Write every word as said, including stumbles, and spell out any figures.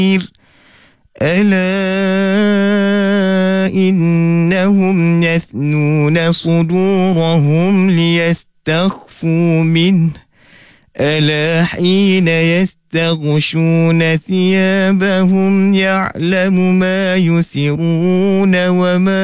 ألا إنهم يثنون صدورهم ليستخفوا منه ألا حين يستغشون ثيابهم يعلم ما يسرون وما